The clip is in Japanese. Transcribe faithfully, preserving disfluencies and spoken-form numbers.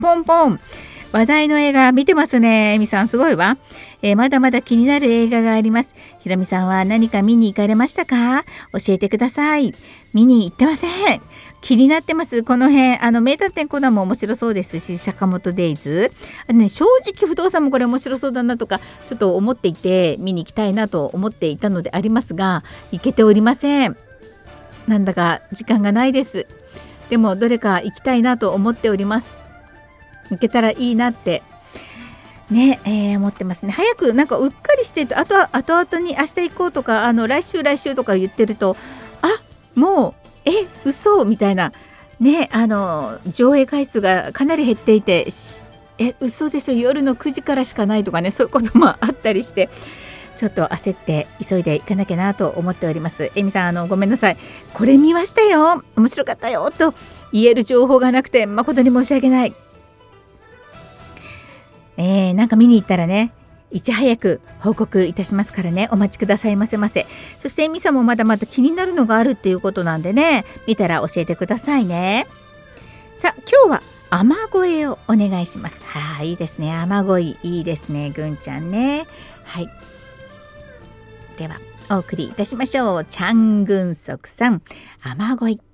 ポンポン。話題の映画見てますね。えみさんすごいわ、えー、まだまだ気になる映画があります。ひろみさんは何か見に行かれましたか？教えてください。見に行ってません。気になってます。この辺あの名探偵コナンも面白そうですし、坂本デイズあの、ね、正直不動産もこれ面白そうだなとかちょっと思っていて見に行きたいなと思っていたのでありますが、行けておりません。なんだか時間がないです。でもどれか行きたいなと思っております。行けたらいいなってね、えー、思ってますね。早くなんかうっかりしてあとは後々に明日行こうとか、あの来週来週とか言ってると、あもうえ嘘みたいなね、あの上映回数がかなり減っていて、え嘘でしょ、夜のくじからしかないとかね、そういうこともあったりして、ちょっと焦って急いで行かなきゃなと思っております。えみさん、あのごめんなさい、これ見ましたよ、面白かったよと言える情報がなくて誠に申し訳ない。えー、なんか見に行ったらね、いち早く報告いたしますからね、お待ちくださいませませ。そしてえみさんもまだまだ気になるのがあるっていうことなんでね、見たら教えてくださいね。さあ今日は雨乞いをお願いします。はい、いいですね、雨乞いいいですね、ぐんちゃんね。はい、ではお送りいたしましょう。チャングンソクさん、雨乞い。